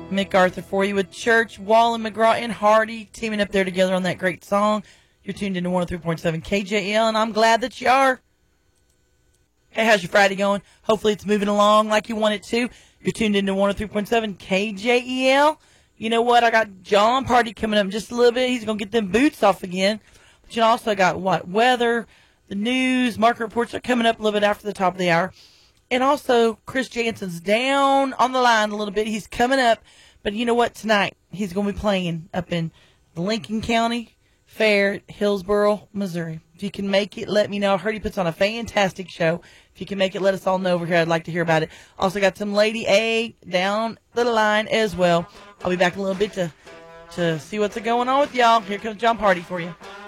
MacArthur for you with Church, Wallen, McGraw, and Hardy teaming up there together on that great song. You're tuned into 103.7 KJL, and I'm glad that you are. Hey, how's your Friday going? Hopefully it's moving along like you want it to. You're tuned into 103.7 KJEL. You know what? I got John Party coming up in just a little bit. He's going to get them boots off again. But you also got what? Weather, the news, market reports are coming up a little bit after the top of the hour. And also, Chris Jansen's down on the line a little bit. He's coming up. But you know what? Tonight, he's going to be playing up in the Lincoln County Fair, Hillsboro, Missouri. If you can make it, let me know. I heard he puts on a fantastic show. If you can make it, let us all know over here. I'd like to hear about it. Also got some Lady A down the line as well. I'll be back in a little bit to see what's going on with y'all. Here comes John Party for you.